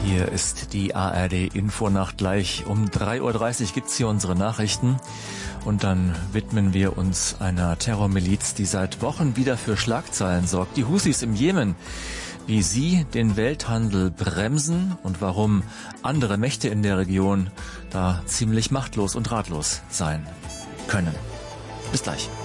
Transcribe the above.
Hier ist die ARD-Infonacht. Gleich um 3:30 Uhr gibt's hier unsere Nachrichten. Und dann widmen wir uns einer Terrormiliz, die seit Wochen wieder für Schlagzeilen sorgt. Die Husis im Jemen. Wie sie den Welthandel bremsen und warum andere Mächte in der Region da ziemlich machtlos und ratlos sein können. Bis gleich.